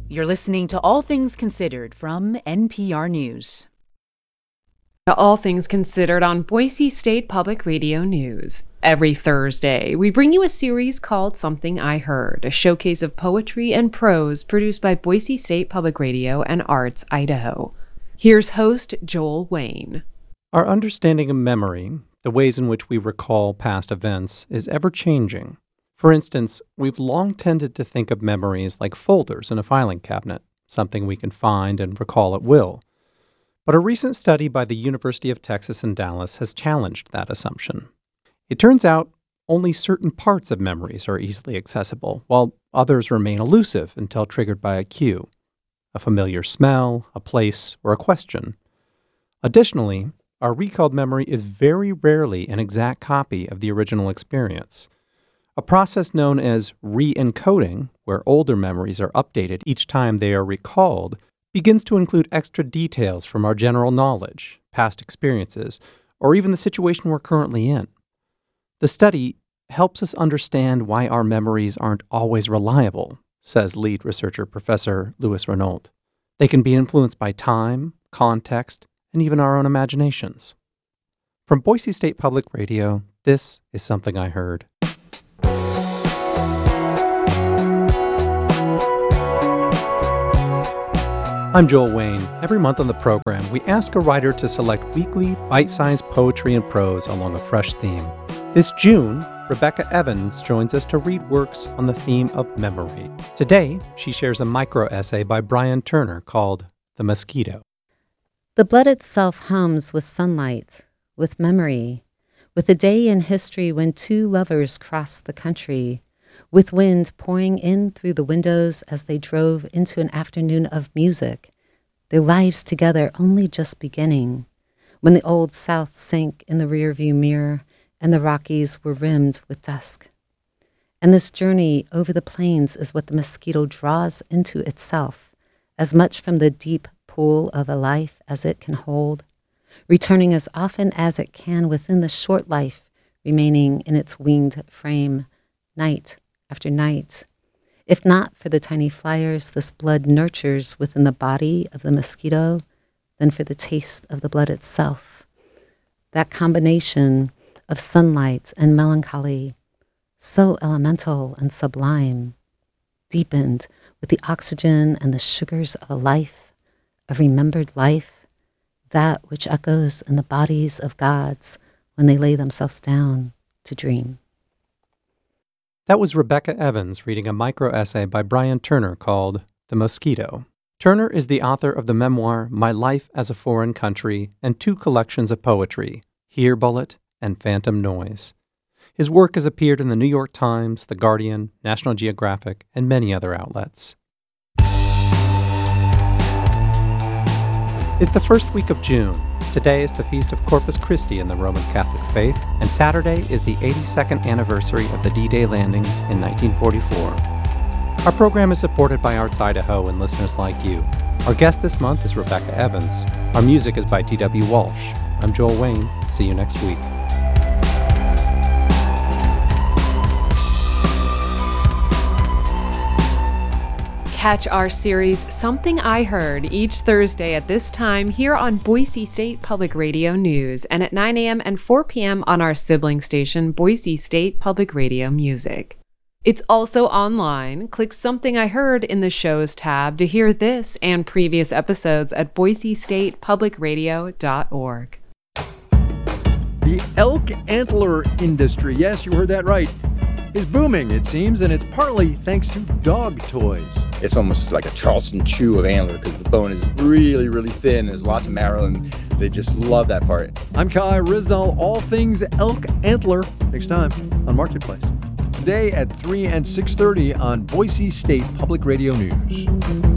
You're listening to All Things Considered from NPR News. All Things Considered on Boise State Public Radio News. Every Thursday, we bring you a series called Something I Heard, a showcase of poetry and prose produced by Boise State Public Radio and Arts Idaho. Here's host Joel Wayne. Our understanding of memory, the ways in which we recall past events, is ever-changing. For instance, we've long tended to think of memories like folders in a filing cabinet, something we can find and recall at will. But a recent study by the University of Texas in Dallas has challenged that assumption. It turns out only certain parts of memories are easily accessible, while others remain elusive until triggered by a cue, a familiar smell, a place, or a question. Additionally, our recalled memory is very rarely an exact copy of the original experience. A process known as re-encoding, where older memories are updated each time they are recalled, begins to include extra details from our general knowledge, past experiences, or even the situation we're currently in. The study helps us understand why our memories aren't always reliable, says lead researcher Professor Louis Renault. They can be influenced by time, context, and even our own imaginations. From Boise State Public Radio, this is Something I Heard. I'm Joel Wayne. Every month on the program, we ask a writer to select weekly, bite-sized poetry and prose along a fresh theme. This June, Rebecca Evans joins us to read works on the theme of memory. Today, she shares a micro-essay by Brian Turner called The Mosquito. The blood itself hums with sunlight, with memory, with a day in history when two lovers crossed the country, with wind pouring in through the windows as they drove into an afternoon of music, their lives together only just beginning, when the old South sank in the rearview mirror and the Rockies were rimmed with dusk. And this journey over the plains is what the mosquito draws into itself, as much from the deep pool of a life as it can hold, returning as often as it can within the short life remaining in its winged frame, night after night. If not for the tiny flyers this blood nurtures within the body of the mosquito, then for the taste of the blood itself. That combination of sunlight and melancholy, so elemental and sublime, deepened with the oxygen and the sugars of a life, of remembered life, that which echoes in the bodies of gods when they lay themselves down to dream. That was Rebecca Evans reading a micro-essay by Brian Turner called The Mosquito. Turner is the author of the memoir My Life as a Foreign Country and two collections of poetry, Here Bullet and Phantom Noise. His work has appeared in the New York Times, The Guardian, National Geographic, and many other outlets. It's the first week of June. Today is the feast of Corpus Christi in the Roman Catholic faith, and Saturday is the 82nd anniversary of the D-Day landings in 1944. Our program is supported by Arts Idaho and listeners like you. Our guest this month is Rebecca Evans. Our music is by T.W. Walsh. I'm Joel Wayne. See you next week. Catch our series Something I Heard each Thursday at this time here on Boise State Public Radio News and at 9 a.m. and 4 p.m. on our sibling station, Boise State Public Radio Music. It's also online. Click Something I Heard in the Shows tab to hear this and previous episodes at boisestatepublicradio.org. The elk antler industry, yes, you heard that right, is booming, it seems, and it's partly thanks to dog toys. It's almost like a Charleston chew of antler because the bone is really, really thin. There's lots of marrow, and they just love that part. I'm Kai Risdall, all things elk antler, next time on Marketplace. Today at 3 and 6:30 on Boise State Public Radio News.